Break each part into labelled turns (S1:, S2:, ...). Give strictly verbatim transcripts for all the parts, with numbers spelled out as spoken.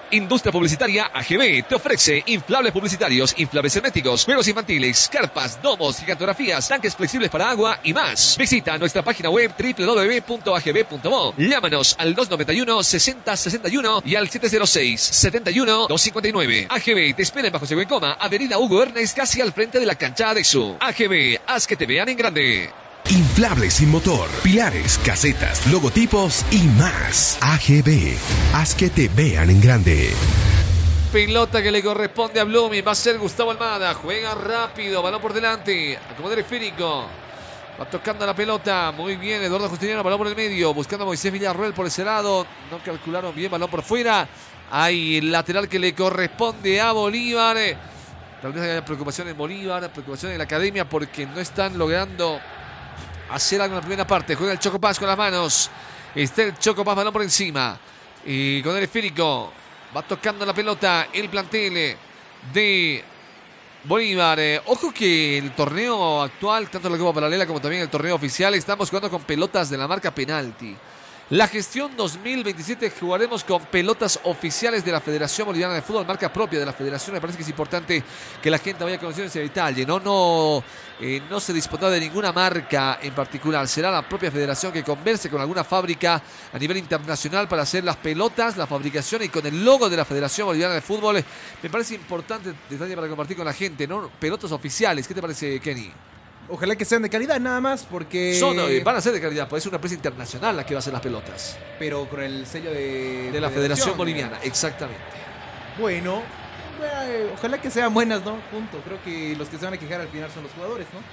S1: Industria Publicitaria A G B te ofrece inflables publicitarios, inflables herméticos, juegos infantiles, carpas, domos, gigantografías, tanques flexibles para agua y más. Visita nuestra página web doble u doble u doble u punto a g b punto mo. Llámanos al dos noventa y uno, sesenta, sesenta y uno y al siete cero seis, setenta y uno, doscientos cincuenta y nueve. A G B te espera en Bajo Seco en Coma, Avenida Hugo Ernest, casi al frente de la cancha de su. A G B, haz que te vean en grande.
S2: Inflables sin motor, pilares, casetas, logotipos y más. A G B, haz que te vean en grande.
S3: Pelota que le corresponde a Blooming, va a ser Gustavo Almada, juega rápido, balón por delante, acomoda el esférico, va tocando la pelota, muy bien Eduardo Justiniano, balón por el medio, buscando a Moisés Villarroel por ese lado, no calcularon bien, balón por fuera, hay lateral que le corresponde a Bolívar. Tal vez haya preocupación en Bolívar, preocupación en la academia porque no están logrando hacer algo en la primera parte. Juega el Choco Paz con las manos. Está el Choco Paz, balón por encima. Y con el esférico va tocando la pelota el plantel de Bolívar. Eh, ojo que el torneo actual, tanto la Copa Paralela como también el torneo oficial, estamos jugando con pelotas de la marca penalti. La gestión dos mil veintisiete jugaremos con pelotas oficiales de la Federación Boliviana de Fútbol, marca propia de la Federación. Me parece que es importante que la gente vaya conociendo ese detalle. No, no, eh, no se dispondrá de ninguna marca en particular. Será la propia Federación que converse con alguna fábrica a nivel internacional para hacer las pelotas, la fabricación y con el logo de la Federación Boliviana de Fútbol. Me parece importante detalle para compartir con la gente, ¿no? Pelotas oficiales. ¿Qué te parece, Kenny?
S4: Ojalá que sean de calidad nada más, porque...
S3: Son, van a ser de calidad, pues es una empresa internacional la que va a hacer las pelotas.
S4: Pero con el sello de...
S3: De la Federación Boliviana, exactamente.
S4: Bueno, eh, ojalá que sean buenas, ¿no? Punto. Creo que los que se van a quejar al final son los jugadores, ¿no?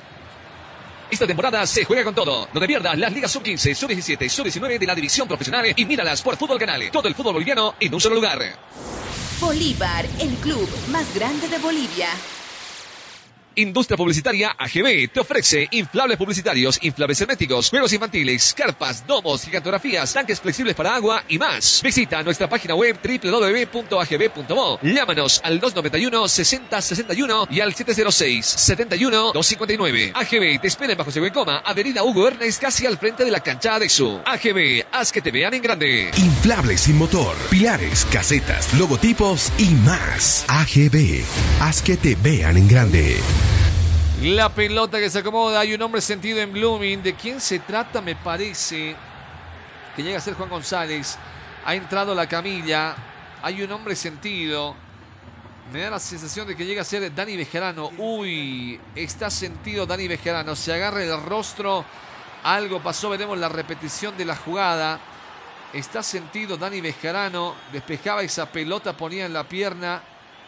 S1: Esta temporada se juega con todo. No te pierdas las ligas sub quince, sub diecisiete, sub diecinueve de la división profesional y míralas por Fútbol Canal. Todo el fútbol boliviano en un solo lugar.
S5: Bolívar, el club más grande de Bolivia.
S1: Industria Publicitaria A G B te ofrece inflables publicitarios, inflables herméticos, juegos infantiles, carpas, domos, gigantografías, tanques flexibles para agua y más. Visita nuestra página web doble u doble u doble u punto a g b punto mo. Llámanos al dos noventa y uno, sesenta, sesenta y uno y al siete cero seis, setenta y uno, doscientos cincuenta y nueve. A G B te espera en Bajo Seco en Coma, Avenida Hugo Ernest, casi al frente de la cancha de su. A G B, haz que te vean en grande.
S2: Inflables sin motor, pilares, casetas, logotipos y más. A G B, haz que te vean en grande.
S3: La pelota que se acomoda, hay un hombre sentido en Blooming. ¿De quién se trata? Me parece que llega a ser Juan González. Ha entrado la camilla. Hay un hombre sentido. Me da la sensación de que llega a ser Dani Bejarano. Uy, está sentido Dani Bejarano. Se agarra el rostro. Algo pasó, veremos la repetición de la jugada. Está sentido Dani Bejarano. Despejaba esa pelota, ponía en la pierna.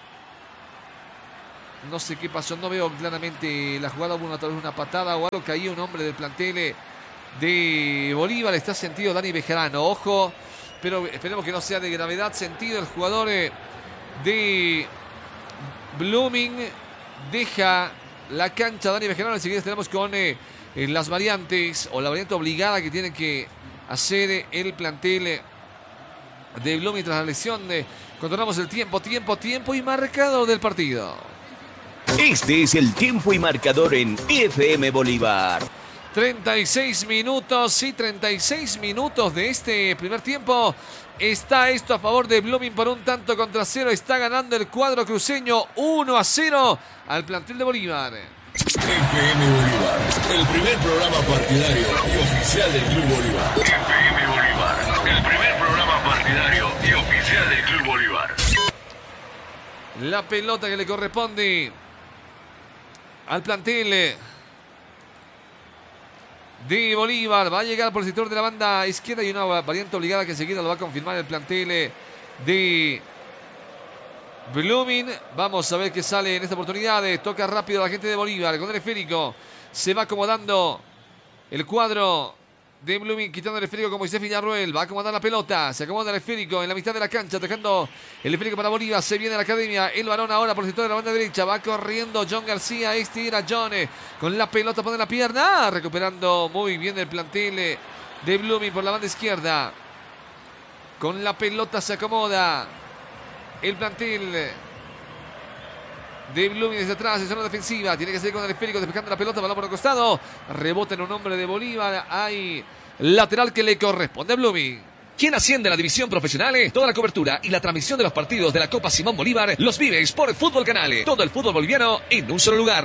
S3: No sé qué pasó, no veo claramente la jugada. Hubo una, tal vez una patada o algo. Caía un hombre del plantel de Bolívar. Está sentido Dani Bejarano. Ojo, pero esperemos que no sea de gravedad. Sentido el jugador de Blooming. Deja la cancha Dani Bejarano. Enseguida tenemos con eh, las variantes o la variante obligada que tiene que hacer el plantel de Blooming tras la lesión. De, controlamos el tiempo, tiempo, tiempo y marcador del partido.
S6: Este es el tiempo y marcador en F M Bolívar.
S3: treinta y seis minutos y treinta y seis minutos de este primer tiempo. Está esto a favor de Blooming por un tanto contra cero. Está ganando el cuadro cruceño uno a cero al plantel de Bolívar.
S7: F M Bolívar, el primer programa partidario y oficial del Club Bolívar. F M Bolívar, el primer programa partidario y oficial del Club Bolívar.
S3: La pelota que le corresponde al plantel de Bolívar. Va a llegar por el sector de la banda izquierda y una variante obligada que enseguida lo va a confirmar el plantel de Blooming. Vamos a ver qué sale en esta oportunidad. Toca rápido a la gente de Bolívar con el esférico. Se va acomodando el cuadro de Blooming, quitando el esférico con Moisés Villarroel. Va a acomodar la pelota. Se acomoda el esférico en la mitad de la cancha, dejando el esférico para Bolívar. Se viene a la academia. El balón ahora por el sector de la banda derecha. Va corriendo John García. Este era John. Con la pelota pone la pierna. Ah, recuperando muy bien el plantel de Blooming por la banda izquierda. Con la pelota se acomoda el plantel de Blooming desde atrás en zona defensiva. Tiene que salir con el esférico despejando la pelota. Balón por el costado. Rebota en un hombre de Bolívar. Hay lateral que le corresponde a Blooming.
S1: ¿Quién asciende a la división profesional? Toda la cobertura y la transmisión de los partidos de la Copa Simón Bolívar los vives por Fútbol Canal. Todo el fútbol boliviano en un solo lugar.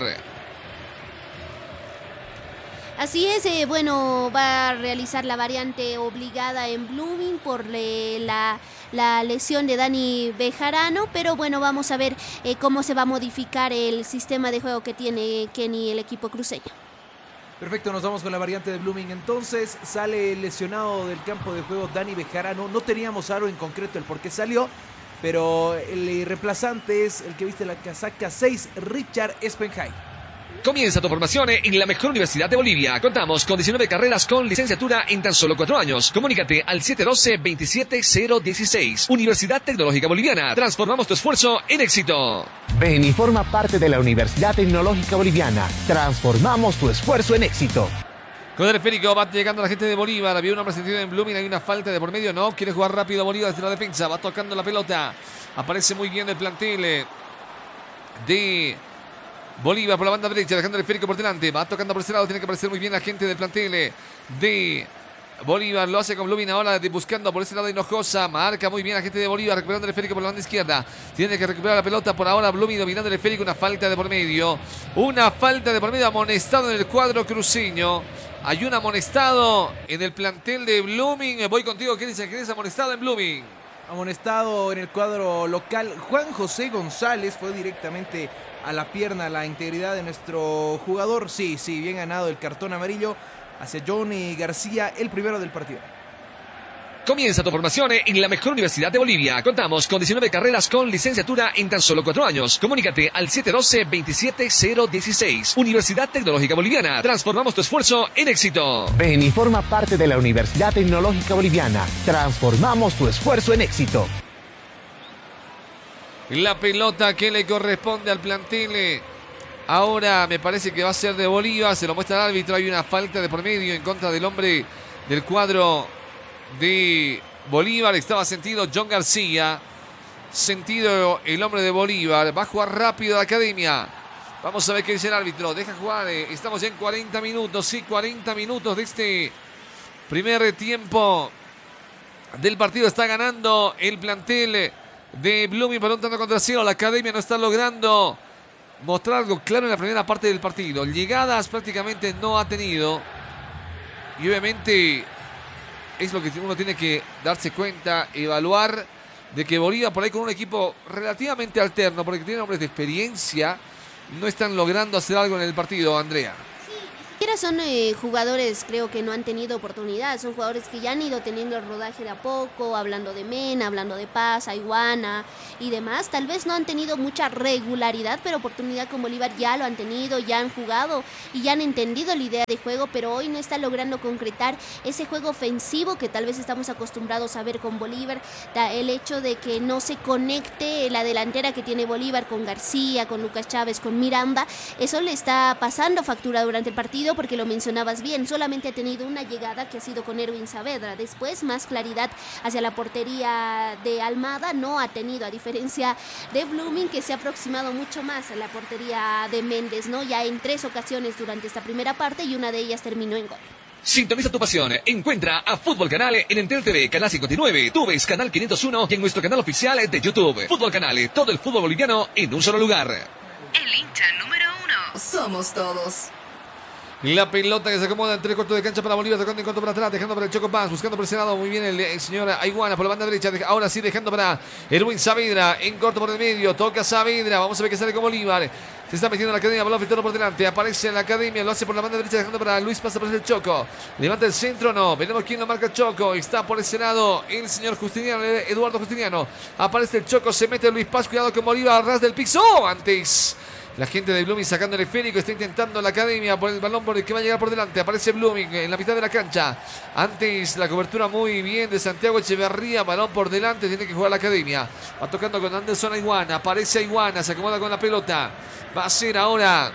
S8: Así es, eh, bueno, va a realizar la variante obligada en Blooming por le, la, la lesión de Dani Bejarano, pero bueno, vamos a ver eh, cómo se va a modificar el sistema de juego que tiene Kenny, el equipo cruceño.
S4: Perfecto, nos vamos con la variante de Blooming. Entonces sale lesionado del campo de juego Dani Bejarano. No teníamos aro en concreto el por qué salió, pero el reemplazante es el que viste la casaca seis, Richard Espenjay.
S1: Comienza tu formación en la mejor universidad de Bolivia. Contamos con diecinueve carreras con licenciatura en tan solo cuatro años. Comunícate al siete uno dos, dos siete cero uno seis. Universidad Tecnológica Boliviana. Transformamos tu esfuerzo en éxito.
S9: Ven y forma parte de la Universidad Tecnológica Boliviana. Transformamos tu esfuerzo en éxito.
S3: Con el esférico va llegando la gente de Bolívar. Había un hombre sentido en Blooming. Hay una falta de por medio. No, quiere jugar rápido Bolívar desde la defensa. Va tocando la pelota. Aparece muy bien el plantel de Bolívar por la banda derecha, dejando el esférico por delante. Va tocando por ese lado. Tiene que aparecer muy bien la gente del plantel de Bolívar. Lo hace con Blooming ahora, buscando por ese lado Hinojosa. Marca muy bien la gente de Bolívar, recuperando el esférico por la banda izquierda. Tiene que recuperar la pelota por ahora. Blooming dominando el esférico. Una falta de por medio. Una falta de por medio. Amonestado en el cuadro cruceño. Hay un amonestado en el plantel de Blooming. Voy contigo, ¿qué dice? ¿Qué es amonestado en Blooming?
S4: Amonestado en el cuadro local. Juan José González fue directamente a la pierna, la integridad de nuestro jugador. Sí, sí, bien ganado el cartón amarillo hacia Johnny García, el primero del partido.
S1: Comienza tu formación en la mejor universidad de Bolivia. Contamos con diecinueve carreras con licenciatura en tan solo cuatro años. Comunícate al siete uno dos, dos siete cero uno seis. Universidad Tecnológica Boliviana. Transformamos tu esfuerzo en éxito.
S9: Ven y forma parte de la Universidad Tecnológica Boliviana. Transformamos tu esfuerzo en éxito.
S3: La pelota que le corresponde al plantel. Ahora me parece que va a ser de Bolívar. Se lo muestra el árbitro. Hay una falta de por medio en contra del hombre del cuadro de Bolívar. Estaba sentido John García. Sentido el hombre de Bolívar. Va a jugar rápido la academia. Vamos a ver qué dice el árbitro. Deja jugar. Estamos ya en cuarenta minutos. Sí, cuarenta minutos de este primer tiempo del partido. Está ganando el plantel de Blooming por un tanto contra cero. La academia no está logrando mostrar algo claro en la primera parte del partido. Llegadas prácticamente no ha tenido. Y obviamente es lo que uno tiene que darse cuenta, evaluar, de que Bolívar por ahí con un equipo relativamente alterno, porque tiene hombres de experiencia, no están logrando hacer algo en el partido, Andrea.
S8: Son eh, jugadores, creo que no han tenido oportunidad, son jugadores que ya han ido teniendo el rodaje de a poco, hablando de Mena, hablando de Paz, Aiguana y demás. Tal vez no han tenido mucha regularidad, pero oportunidad con Bolívar ya lo han tenido, ya han jugado y ya han entendido la idea de juego, pero hoy no está logrando concretar ese juego ofensivo que tal vez estamos acostumbrados a ver con Bolívar. El hecho de que no se conecte la delantera que tiene Bolívar con García, con Lucas Chávez, con Miranda, eso le está pasando factura durante el partido, porque lo mencionabas bien, solamente ha tenido una llegada que ha sido con Erwin Saavedra. Después más claridad hacia la portería de Almada no ha tenido, a diferencia de Blooming, que se ha aproximado mucho más a la portería de Méndez, ¿no? Ya en tres ocasiones durante esta primera parte y una de ellas terminó en gol.
S1: Sintoniza tu pasión. Encuentra a Fútbol Canal en Entel T V, Canal cincuenta y nueve, Tú ves Canal quinientos uno y en nuestro canal oficial de YouTube. Fútbol Canal, todo el fútbol boliviano en un solo lugar.
S5: El hincha número uno somos todos.
S3: La pelota que se acomoda en tres cuartos de cancha para Bolívar, tocando en corto para atrás, dejando para el Choco Paz, buscando por ese lado muy bien el, el señor Aiguana por la banda derecha, ahora sí dejando para Erwin Saavedra, en corto por el medio, toca Saavedra, vamos a ver qué sale con Bolívar, se está metiendo en la academia, balón filtrado por delante, aparece en la academia, lo hace por la banda derecha, dejando para Luis, pasa por el Choco, levanta el centro, no, veremos quién lo marca Choco, está por ese lado el señor Justiniano, Eduardo Justiniano, aparece el Choco, se mete Luis Paz, cuidado con Bolívar, a ras del piso, ¡oh! Antes la gente de Blooming sacando el esférico, está intentando la academia por el balón por el que va a llegar por delante. Aparece Blooming en la mitad de la cancha. Antes la cobertura muy bien de Santiago Echeverría, balón por delante, tiene que jugar la academia. Va tocando con Anderson Aiguana, aparece Aiguana, se acomoda con la pelota. Va a ser ahora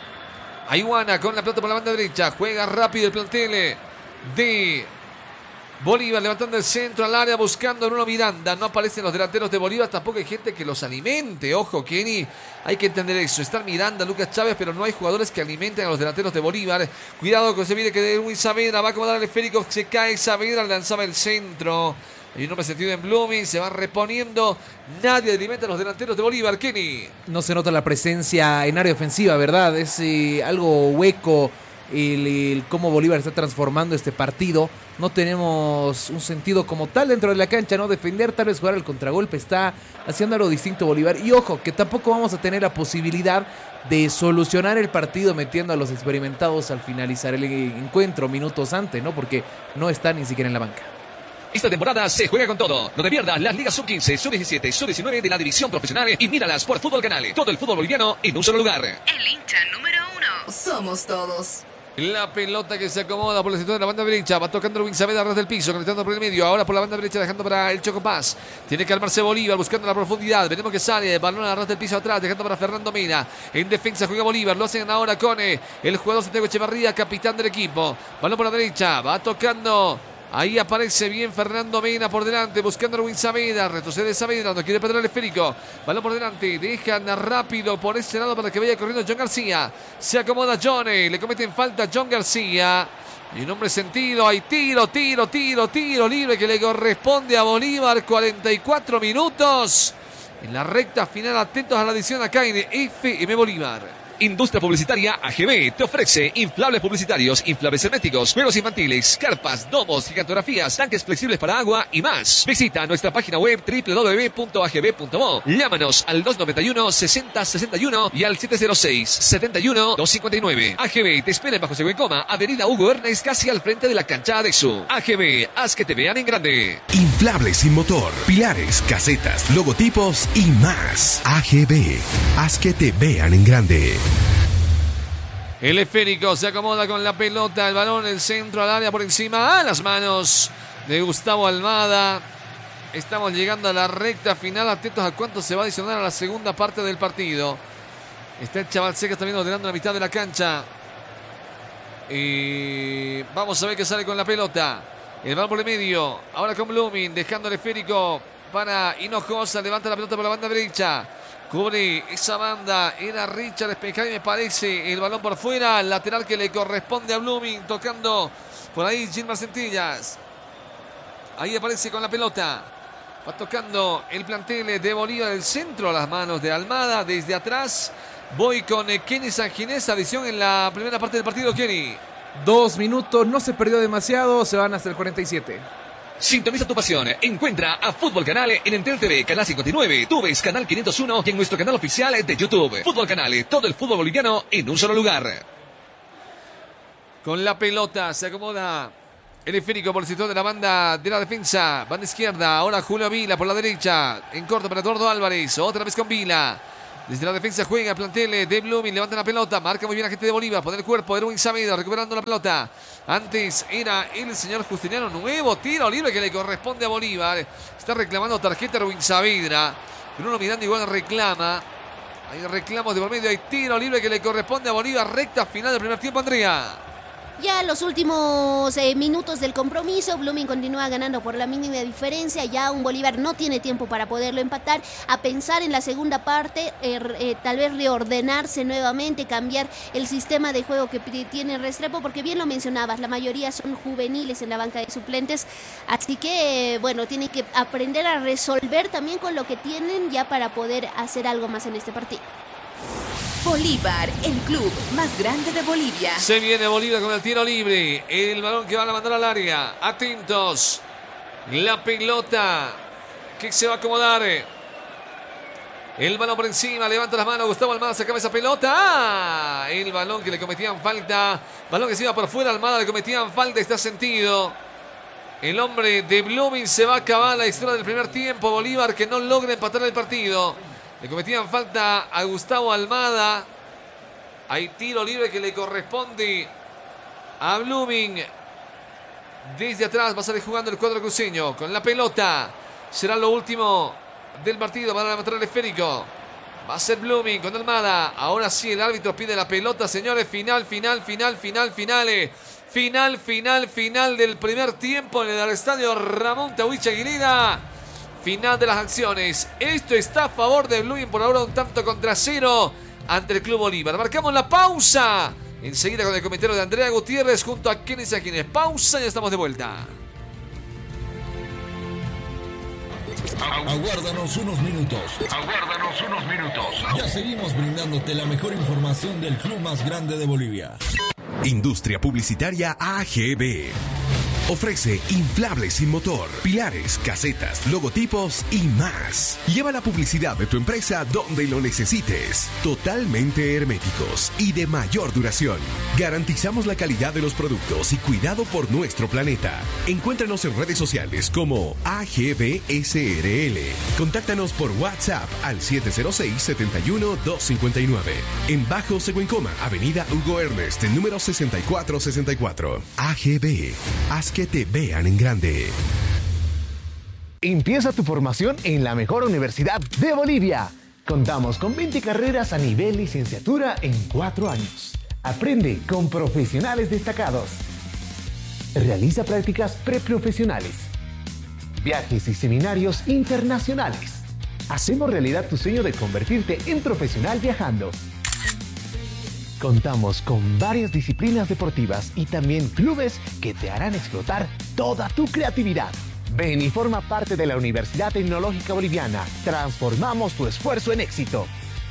S3: Aiguana con la pelota por la banda derecha. Juega rápido el plantel de Bolívar, levantando el centro al área, buscando a Bruno Miranda. No aparecen los delanteros de Bolívar, tampoco hay gente que los alimente. Ojo, Kenny, hay que entender eso. Están Miranda, Lucas Chávez, pero no hay jugadores que alimenten a los delanteros de Bolívar. Cuidado que se viene que de Luis Saavedra va a acomodar el esférico, se cae Saavedra, lanzaba el centro. Hay un hombre sentido en Blooming, se va reponiendo. Nadie alimenta a los delanteros de Bolívar, Kenny.
S4: No se nota la presencia en área ofensiva, ¿verdad? Es eh, algo hueco el, el cómo Bolívar está transformando este partido. No tenemos un sentido como tal dentro de la cancha, ¿no? Defender, tal vez jugar el contragolpe, está haciendo algo distinto Bolívar. Y ojo, que tampoco vamos a tener la posibilidad de solucionar el partido metiendo a los experimentados al finalizar el encuentro minutos antes, ¿no? Porque no están ni siquiera en la banca.
S1: Esta temporada se juega con todo. No te pierdas las ligas sub quince, sub diecisiete, sub diecinueve de la división profesional y míralas por Fútbol Canal. Todo el fútbol boliviano en un solo lugar.
S5: El hincha número uno somos todos.
S3: La pelota que se acomoda por el sector de la banda derecha. Va tocando Erwin Saavedra ras del piso, conectando por el medio. Ahora por la banda derecha, dejando para el Choco Paz. Tiene que armarse Bolívar, buscando la profundidad. Veremos que sale. Balón a ras del piso atrás, dejando para Fernando Mena. En defensa juega Bolívar. Lo hacen ahora con eh, el jugador Santiago Echevarría, capitán del equipo. Balón por la derecha. Va tocando. Ahí aparece bien Fernando Mena por delante, buscando a Erwin Saavedra. Retrocede Saavedra, no quiere perder el esférico. Balón por delante, dejan rápido por ese lado para que vaya corriendo John García. Se acomoda Johnny, le cometen falta John García. Y un hombre sentido, hay tiro, tiro, tiro, tiro libre que le corresponde a Bolívar. cuarenta y cuatro minutos. En la recta final, atentos a la adición acá en F M Bolívar.
S1: Industria Publicitaria A G B te ofrece inflables publicitarios, inflables herméticos, juegos infantiles, carpas, domos, gigantografías, tanques flexibles para agua y más. Visita nuestra página web doble u doble u doble u punto a g b punto mo. Llámanos al dos noventa y uno, sesenta sesenta y uno y al siete cero seis, setenta y uno, doscientos cincuenta y nueve. A G B te espera en Bajo Seguecoma, Avenida Hugo Ernest, casi al frente de la cancha de su. A G B, haz que te vean en grande.
S2: Inflables sin motor, pilares, casetas, logotipos y más. A G B, haz que te vean en grande.
S3: El esférico se acomoda con la pelota, el balón, el centro al área por encima, a las manos de Gustavo Almada. Estamos llegando a la recta final, atentos a cuánto se va a adicionar a la segunda parte del partido. Está el Chaval Seca también ordenando la mitad de la cancha. Y vamos a ver qué sale con la pelota. El balón por el medio, ahora con Blooming, dejando el esférico para Hinojosa, levanta la pelota por la banda derecha. Cubre esa banda, era Richard Espejay, me parece, el balón por fuera, lateral que le corresponde a Blooming, tocando por ahí Gilmar Centillas. Ahí aparece con la pelota, va tocando el plantel de Bolívar, el centro a las manos de Almada, desde atrás, voy con Kenny Sanginés, adición en la primera parte del partido, Kenny.
S4: Dos minutos, no se perdió demasiado, se van hasta el cuarenta y siete.
S1: Sintoniza tu pasión. Encuentra a Fútbol Canal en Entel T V, Canal cincuenta y nueve. Tú ves Canal quinientos uno y en nuestro canal oficial de YouTube. Fútbol Canal, todo el fútbol boliviano en un solo lugar.
S3: Con la pelota se acomoda el esférico por el sector de la banda de la defensa. Banda izquierda, ahora Julio Vila por la derecha. En corto para Eduardo Álvarez, otra vez con Vila. Desde la defensa juega el plantel de Blooming, levanta la pelota, marca muy bien la gente de Bolívar, pone el cuerpo de Erwin Saavedra, recuperando la pelota. Antes era el señor Justiniano, nuevo tiro libre que le corresponde a Bolívar. Está reclamando tarjeta Erwin Saavedra. Bruno Miranda igual reclama. Hay reclamos de por medio, hay tiro libre que le corresponde a Bolívar. Recta final del primer tiempo, Andrea.
S8: Ya los últimos eh, minutos del compromiso, Blooming continúa ganando por la mínima diferencia. Ya un Bolívar no tiene tiempo para poderlo empatar. A pensar en la segunda parte, eh, eh, tal vez reordenarse nuevamente, cambiar el sistema de juego que tiene Restrepo, porque bien lo mencionabas, la mayoría son juveniles en la banca de suplentes. Así que, eh, bueno, tienen que aprender a resolver también con lo que tienen ya para poder hacer algo más en este partido.
S5: Bolívar, el club más grande de Bolivia.
S3: Se viene Bolívar con el tiro libre. El balón que van a mandar al área. Atentos. La pelota que se va a acomodar. El balón por encima. Levanta las manos. Gustavo Almada sacaba esa pelota. ¡Ah! El balón que le cometían falta. Balón que se iba por fuera. Almada le cometían falta. Está sentido. El hombre de Blooming se va a acabar la historia del primer tiempo. Bolívar que no logra empatar el partido. Le cometían falta a Gustavo Almada. Hay tiro libre que le corresponde a Blooming. Desde atrás va a salir jugando el cuadro cruceño. Con la pelota. Será lo último del partido. Van a levantar el esférico. Va a ser Blooming con Almada. Ahora sí el árbitro pide la pelota, señores. Final, final, final, final, finales. Final, final, final del primer tiempo en el estadio Ramón Tawich Aguilera. Final de las acciones. Esto está a favor de Blooming por ahora, un tanto contra cero ante el Club Bolívar. Marcamos la pausa. Enseguida con el comentario de Andrea Gutiérrez junto a Kenny Sanginés. Pausa y ya estamos de vuelta.
S7: Aguárdanos unos minutos. Aguárdanos unos minutos. Ya seguimos brindándote la mejor información del club más grande de Bolivia.
S2: Industria Publicitaria A G B. Ofrece inflables sin motor, pilares, casetas, logotipos y más. Lleva la publicidad de tu empresa donde lo necesites. Totalmente herméticos y de mayor duración. Garantizamos la calidad de los productos y cuidado por nuestro planeta. Encuéntranos en redes sociales como A G B S R L. Contáctanos por WhatsApp al siete cero seis, siete uno, dos cinco nueve. En Bajo Seguencoma, Avenida Hugo Ernest, número sesenta y cuatro sesenta y cuatro. A G B. Haz que te vean en grande.
S9: Empieza tu formación en la mejor universidad de Bolivia. Contamos con veinte carreras a nivel licenciatura en cuatro años. Aprende con profesionales destacados. Realiza prácticas preprofesionales. Viajes y seminarios internacionales. Hacemos realidad tu sueño de convertirte en profesional viajando. Contamos con varias disciplinas deportivas y también clubes que te harán explotar toda tu creatividad. Ven y forma parte de la Universidad Tecnológica Boliviana. Transformamos tu esfuerzo en éxito.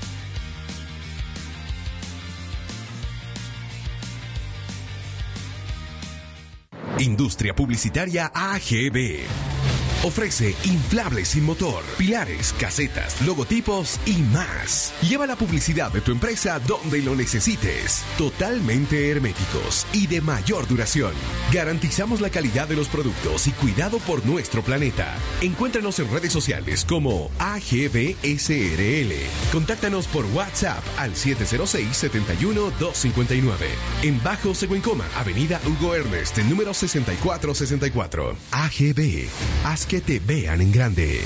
S2: Industria Publicitaria A G B. Ofrece inflables sin motor, pilares, casetas, logotipos y más. Lleva la publicidad de tu empresa donde lo necesites. Totalmente herméticos y de mayor duración. Garantizamos la calidad de los productos y cuidado por nuestro planeta. Encuéntranos en redes sociales como A G B S R L. Contáctanos por WhatsApp al siete cero seis, siete uno, dos cinco nueve. En Bajo Seguencoma, Avenida Hugo Ernest, número sesenta y cuatro sesenta y cuatro. A G B. Haz que te vean en grande.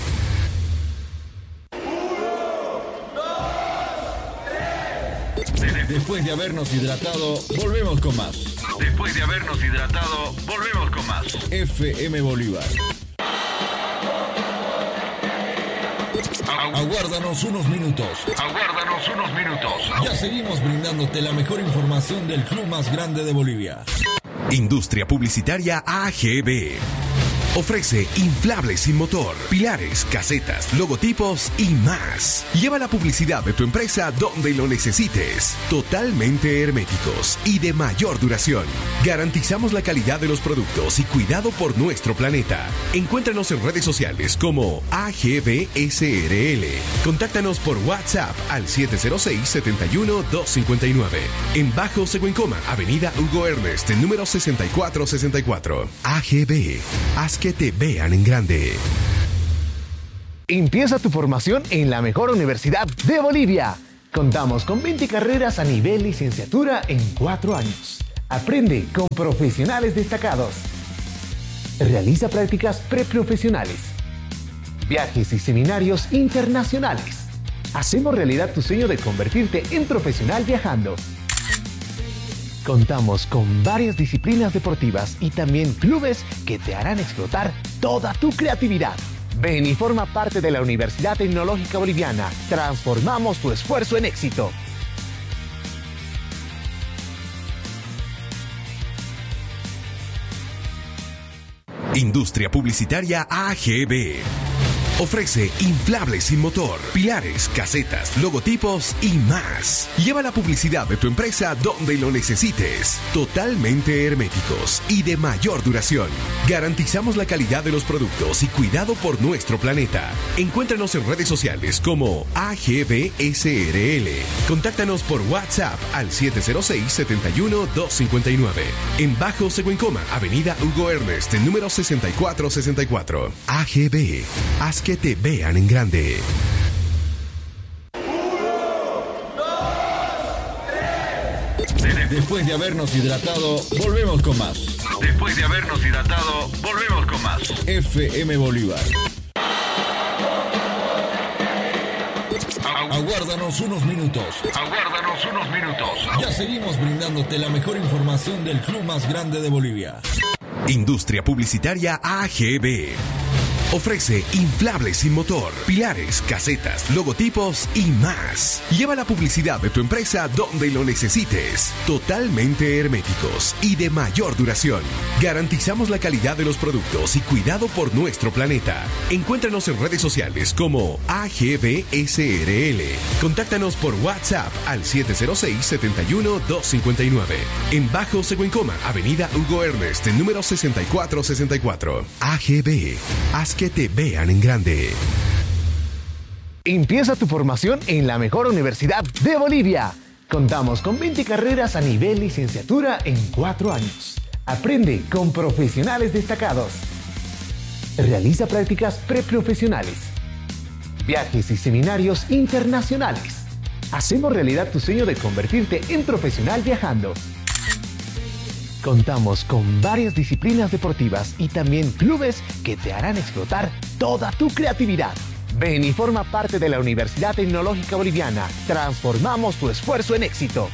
S7: Después de habernos hidratado, volvemos con más. Después de habernos hidratado, volvemos con más. F M Bolívar. Aguárdanos unos minutos. Aguárdanos unos minutos. Ya seguimos brindándote la mejor información del club más grande de Bolivia.
S2: Industria Publicitaria A G B. Ofrece inflables sin motor, pilares, casetas, logotipos y más. Lleva la publicidad de tu empresa donde lo necesites. Totalmente herméticos y de mayor duración. Garantizamos la calidad de los productos y cuidado por nuestro planeta. Encuéntranos en redes sociales como A G B S R L. Contáctanos por WhatsApp al siete cero seis, siete uno, dos cinco nueve. En Bajo Seguencoma, Avenida Hugo Ernest, número sesenta y cuatro sesenta y cuatro. A G B. Haz que te vean en grande.
S9: Empieza tu formación en la mejor universidad de Bolivia. Contamos con veinte carreras a nivel licenciatura en cuatro años. Aprende con profesionales destacados. Realiza prácticas preprofesionales. Viajes y seminarios internacionales. Hacemos realidad tu sueño de convertirte en profesional viajando. Contamos con varias disciplinas deportivas y también clubes que te harán explotar toda tu creatividad. Ven y forma parte de la Universidad Tecnológica Boliviana. Transformamos tu esfuerzo en éxito.
S2: Industria Publicitaria A G B. Ofrece inflables sin motor, pilares, casetas, logotipos y más. Lleva la publicidad de tu empresa donde lo necesites. Totalmente herméticos y de mayor duración. Garantizamos la calidad de los productos y cuidado por nuestro planeta. Encuéntranos en redes sociales como A G B S R L. Contáctanos por WhatsApp al siete cero seis, siete uno, dos cinco nueve. En Bajo Seguencoma, Avenida Hugo Ernest, número sesenta y cuatro sesenta y cuatro. A G B. Haz que te vean en grande.
S7: Después de habernos hidratado, volvemos con más. Después de habernos hidratado, volvemos con más. F M Bolívar. Aguárdanos unos minutos. Aguárdanos unos minutos. Ya seguimos brindándote la mejor información del club más grande de Bolivia.
S2: Industria Publicitaria A G B. Ofrece inflables sin motor, pilares, casetas, logotipos y más. Lleva la publicidad de tu empresa donde lo necesites. Totalmente herméticos y de mayor duración. Garantizamos la calidad de los productos y cuidado por nuestro planeta. Encuéntranos en redes sociales como A G B S R L. Contáctanos por WhatsApp al siete cero seis, siete uno, dos cinco nueve. En Bajo Seguencoma, Avenida Hugo Ernest, número sesenta y cuatro sesenta y cuatro. A G B. Haz que te vean en grande.
S9: Empieza tu formación en la mejor universidad de Bolivia. Contamos con veinte carreras a nivel licenciatura en cuatro años. Aprende con profesionales destacados. Realiza prácticas preprofesionales. Viajes y seminarios internacionales. Hacemos realidad tu sueño de convertirte en profesional viajando. Contamos con varias disciplinas deportivas y también clubes que te harán explotar toda tu creatividad. Ven y forma parte de la Universidad Tecnológica Boliviana. Transformamos tu esfuerzo en éxito.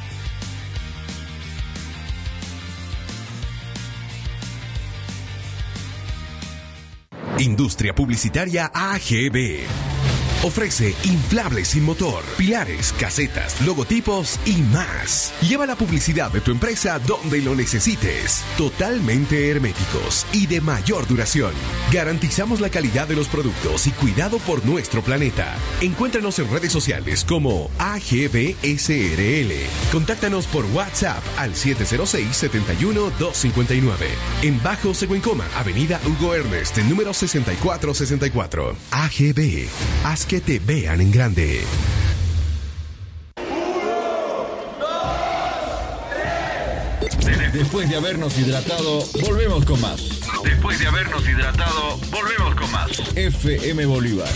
S2: Industria Publicitaria A G B. Ofrece inflables sin motor, pilares, casetas, logotipos y más. Lleva la publicidad de tu empresa donde lo necesites. Totalmente herméticos y de mayor duración. Garantizamos la calidad de los productos y cuidado por nuestro planeta. Encuéntranos en redes sociales como A G B S R L. Contáctanos por WhatsApp al siete cero seis, siete uno, dos cinco nueve. En Bajo Seguencoma, Avenida Hugo Ernest, número sesenta y cuatro sesenta y cuatro. A G B. Haz que te vean en grande.
S7: Después de habernos hidratado, volvemos con más. Después de habernos hidratado, volvemos con más. F M Bolívar.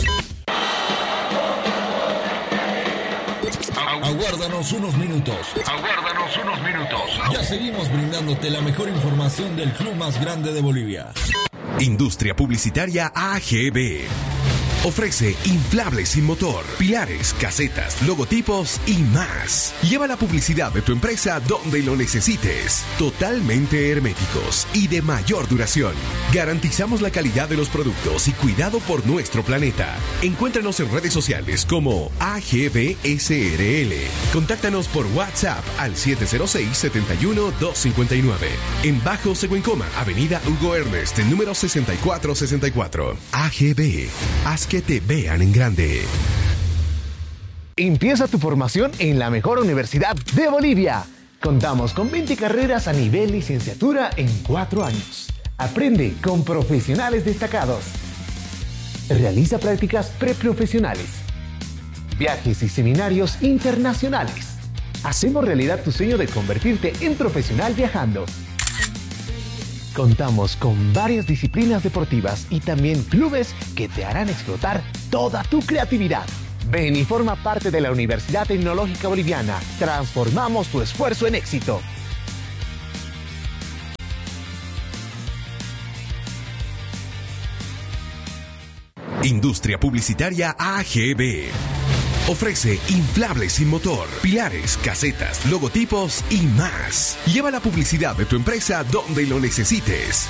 S7: Aguárdanos unos minutos. Aguárdanos unos minutos. Ya seguimos brindándote la mejor información del club más grande de Bolivia.
S2: Industria Publicitaria A G B. Ofrece inflables sin motor, pilares, casetas, logotipos y más. Lleva la publicidad de tu empresa donde lo necesites. Totalmente herméticos y de mayor duración. Garantizamos la calidad de los productos y cuidado por nuestro planeta. Encuéntranos en redes sociales como A G B S R L. Contáctanos por WhatsApp al siete cero seis, siete uno, dos cinco nueve. En Bajo Seguencoma, Avenida Hugo Ernest, número sesenta y cuatro sesenta y cuatro. A G B. Haz que te vean en grande.
S9: Empieza tu formación en la mejor universidad de Bolivia. Contamos con veinte carreras a nivel licenciatura en cuatro años. Aprende con profesionales destacados. Realiza prácticas preprofesionales. Viajes y seminarios internacionales. Hacemos realidad tu sueño de convertirte en profesional viajando. Contamos con varias disciplinas deportivas y también clubes que te harán explotar toda tu creatividad. Ven y forma parte de la Universidad Tecnológica Boliviana. Transformamos tu esfuerzo en éxito.
S2: Industria Publicitaria A G B. Ofrece inflables sin motor, pilares, casetas, logotipos y más. Lleva la publicidad de tu empresa donde lo necesites.